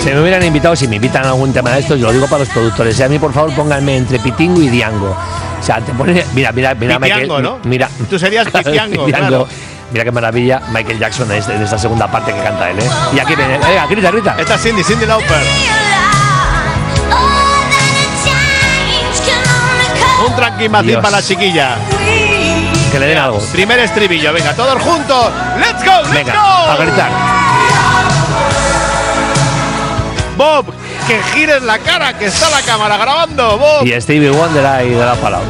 Si me hubieran invitado, si me invitan a algún tema de estos, yo lo digo para los productores. Y a mí, por favor, pónganme entre Pitingo y Diango. O sea, te ponen. Mira, Pitiango, Michael, ¿no? Mira. Tú serías Pitiango, claro. Mira qué maravilla Michael Jackson en esta segunda parte que canta él, ¿eh? Y aquí viene. Grita. Esta es Cindy Lauper. Un tranquimacín para la chiquilla. Que le den algo. Primer estribillo, venga, todos juntos. ¡Let's go! Venga, go! a gritar. Bob, que gires la cara, que está la cámara grabando, Bob. Y Stevie Wonder ahí de la palabra.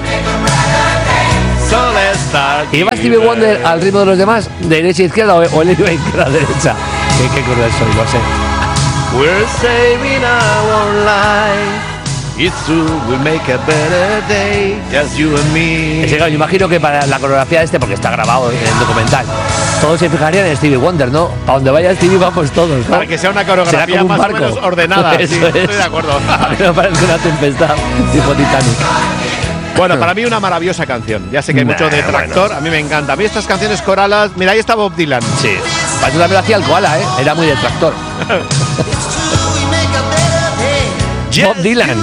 ¿Y va Stevie Wonder al ritmo de los demás? ¿De derecha a izquierda o él iba a izquierda a derecha? Qué cruel soy, lo sé. We're saving our life. It's true, we'll make a better day, just you and me. Es que, claro, yo imagino que para la coreografía de porque está grabado en el documental, todos se fijarían en Stevie Wonder, ¿no? A donde vaya Stevie vamos todos, ¿no? Para que sea una coreografía más o menos ordenada. Sí, estoy de acuerdo. A mí me parece una tempestad tipo Titanic. Bueno, para mí una maravillosa canción. Ya sé que hay mucho detractor, a mí me encanta. A mí estas canciones corales, mira, ahí está Bob Dylan. Sí, para eso también lo hacía el koala, ¿eh? Era muy detractor. Bob Dylan.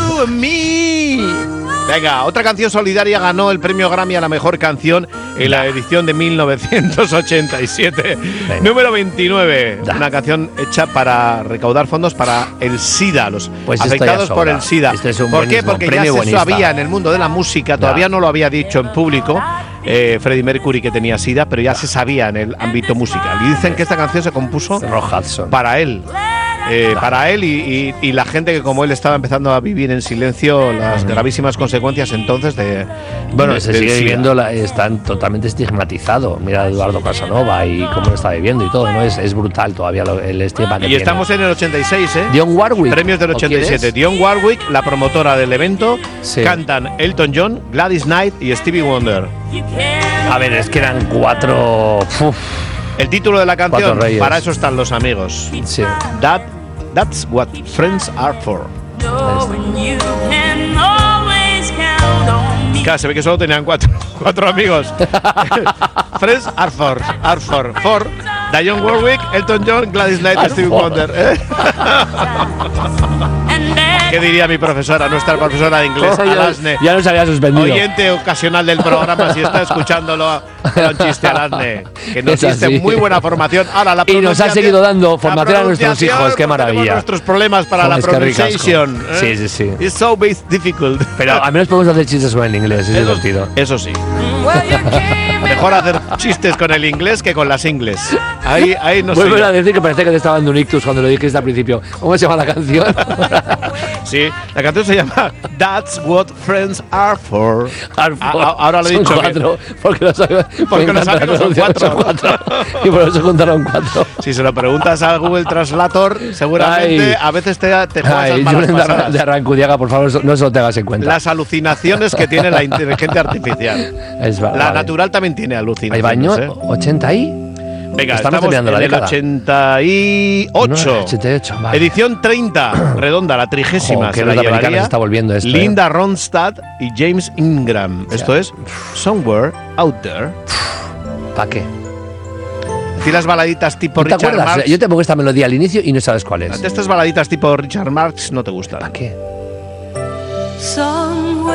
Venga, otra canción solidaria ganó el premio Grammy a la mejor canción en la edición de 1987. Venga. Número 29. Una canción hecha para recaudar fondos para el SIDA, los afectados por el SIDA. ¿Por qué? Porque ya se sabía en el mundo de la música, todavía no lo había dicho en público, Freddie Mercury, que tenía SIDA, pero ya se sabía en el ámbito musical. Y dicen que esta canción se compuso para él. Para él y la gente que como él estaba empezando a vivir en silencio las gravísimas consecuencias entonces de... Bueno, se sigue viviendo, están totalmente estigmatizado. Mira a Eduardo Casanova y cómo lo está viviendo y todo, ¿no? Es brutal todavía el estigma que tiene. Y estamos en el 86, ¿eh? Dionne Warwick. Premios del 87. Dionne Warwick, la promotora del evento, cantan Elton John, Gladys Knight y Stevie Wonder. A ver, es que eran 4... El título de la canción, para eso están los amigos. Sí. That's what friends are for. Claro, se ve que solo tenían cuatro amigos. Friends are for Dionne Warwick, Elton John, Gladys Knight y Stevie Wonder. ¿Qué diría mi profesora, nuestra profesora de inglés, Alasne? Ya nos había suspendido. Oyente ocasional del programa, si está escuchándolo, era un chiste, Alasne. Que nos diste muy buena formación. Ahora, la y nos ha seguido dando formación a nuestros hijos, qué maravilla. Nuestros problemas para la pronunciación. Sí. It's so difficult. Pero al menos podemos hacer chistes con el inglés, es divertido. Eso sí. Mejor hacer chistes con el inglés que con las ingles. Ahí no sé. Vuelvo a decir que parece que te estaba dando un ictus cuando lo dijiste al principio. ¿Cómo se llama la canción? Sí, la canción se llama That's What Friends Are For. Ahora lo he dicho cuatro, porque los amigos son cuatro. Y por eso contaron 4. Si se lo preguntas a Google Translator, seguramente a veces te juegas malas pasadas. De Arrancudiaga, por favor, no se lo tengas en cuenta. Las alucinaciones que tiene la inteligencia artificial. La natural también tiene alucinaciones. ¿Hay baño? ¿80 y? Venga, estamos en el 88. 88, vale. Edición 30, redonda, la 30ª. Que la llevaría se está volviendo esto, Linda Ronstadt y James Ingram. Esto es Somewhere Out There. ¿Para qué? ¿Y las baladitas tipo ¿No Richard Marx? Yo te pongo esta melodía al inicio y no sabes cuál es. Estas baladitas tipo Richard Marx no te gustan. ¿Para qué? Somewhere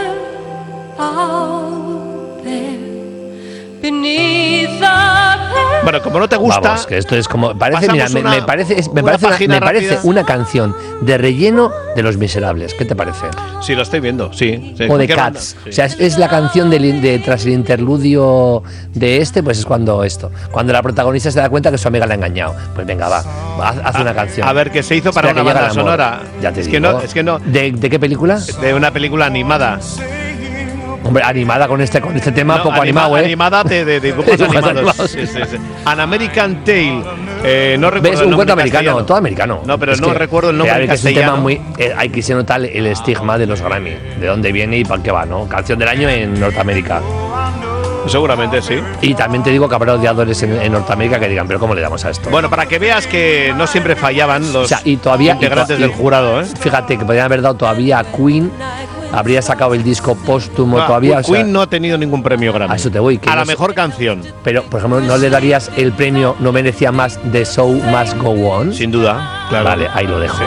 out there beneath the... Bueno, como no te gusta... Vamos, que esto es como... Parece, mira, me parece una canción de relleno de Los Miserables. ¿Qué te parece? Sí, lo estoy viendo, sí. O de Cats. Sí. O sea, es la canción tras el interludio de pues es cuando la protagonista se da cuenta que su amiga la ha engañado. Pues venga, haz una canción. A ver, ¿qué se hizo para una banda sonora? Ya te digo. Es que no. ¿De qué película? De una película animada. Hombre, animada con este tema, poco animado, ¿eh? Animada de dibujos animados. Sí. An American Tale. No recuerdo. ¿Ves? Un cuento americano, todo americano. No, pero no recuerdo el nombre en castellano. Es un tema hay que se nota el estigma de los Grammy, de dónde viene y para qué va, ¿no? Canción del año en Norteamérica. Seguramente sí. Y también te digo que habrá odiadores en Norteamérica que digan, pero ¿cómo le damos a esto? Bueno, para que veas que no siempre fallaban los integrantes del jurado, ¿eh? Fíjate que podrían haber dado todavía a Queen. Habría sacado el disco póstumo todavía. Queen no ha tenido ningún premio Grammy. A eso te voy. A la mejor canción. Pero, por ejemplo, ¿no le darías el premio? ¿No merecía más The Show Must Go On? Sin duda. Claro. Vale, ahí lo dejo.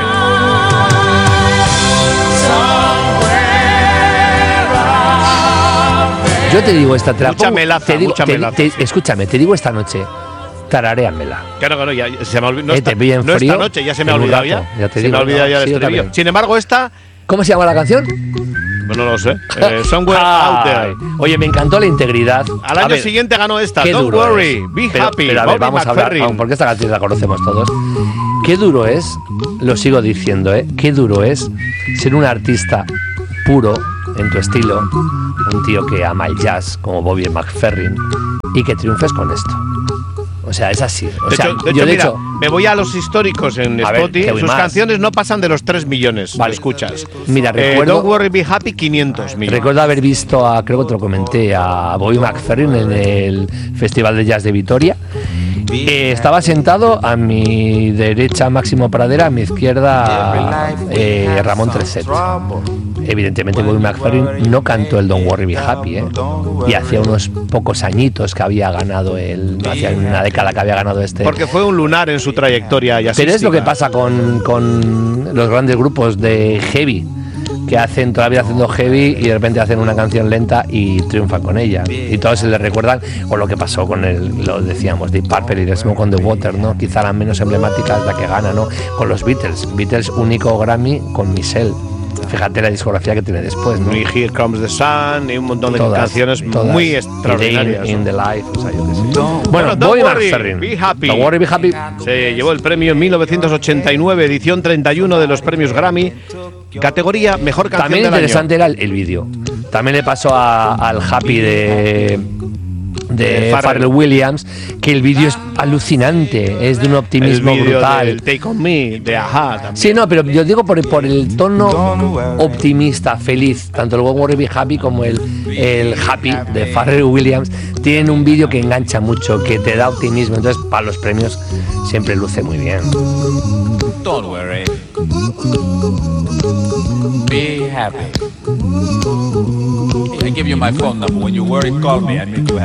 Yo te digo esta, te la Mucha pongo, melaza, te digo, mucha melaza, sí. Escúchame, te digo esta noche, tararéamela. Claro, ya se me ha olvidado. No, te pillen no frío, esta noche, ya se me ha en un olvidado rato, ya. ya te Se digo, me ha olvidado no, ya el sí, yo estribillo. también. Sin embargo, esta, ¿Cómo se llama la canción? pues no lo sé. Somewhere Out There. Oye, me encantó la integridad. Al A año ver, siguiente ganó esta. qué Don't duro worry, es. be Pero- happy. Pero a ver, Bobby vamos a hablar, McFerrin. porque esta canción la conocemos todos. Qué duro es, lo sigo diciendo, qué duro es ser un artista puro en tu estilo, un tío que ama el jazz como Bobby McFerrin y que triunfes con esto. O sea, es así. O sea, yo de hecho, me voy a los históricos en A ver, Spotify. que voy Sus más. canciones no pasan de los 3 millones. Vale. Escuchas. Mira, recuerdo- Don't worry, be happy, 500.000. recuerdo haber visto creo que te lo comenté, a Bobby McFerrin en el Festival de Jazz de Vitoria. Estaba sentado a mi derecha Máximo Pradera, a mi izquierda Ramón Treset. Evidentemente Bobby McFerrin no cantó el Don't Worry Be Happy, y hacía unos pocos añitos que había ganado no hacía una década que había ganado este. Porque fue un lunar en su trayectoria jazzística. Pero es lo que pasa con los grandes grupos de heavy, que hacen toda la vida haciendo heavy y de repente hacen una canción lenta y triunfan con ella. Y todos se les recuerdan, o lo que pasó con lo decíamos, Deep Purple y The Smoke on the Water, ¿no? Quizá la menos emblemática es la que gana, ¿no? Con los Beatles, único Grammy con Michelle. Fíjate la discografía que tiene después, ¿no? Y Here Comes the Sun y un montón de Todas, canciones todas. muy Y extraordinarias. Day in the Life, o sea, yo qué sé. Bueno, Bueno, Don't Bobby worry, McFerrin. be happy. Don't Worry, Be Happy. Se llevó el premio en 1989, edición 31 de los premios Grammy, categoría Mejor Canción También del interesante año. era el vídeo. También le pasó al Happy de Pharrell Williams, que el vídeo es alucinante, es de un El optimismo vídeo brutal. del Take On Me, de Ajá también. Sí, no, pero yo digo por el tono optimista, feliz. Tanto el Don't Worry Be Happy como el Happy de Pharrell Williams tienen un vídeo que engancha mucho, que te da optimismo. Entonces, para los premios siempre luce muy bien. Don't worry. Be happy. I give you my phone number. When you worry, call me. I make you happy.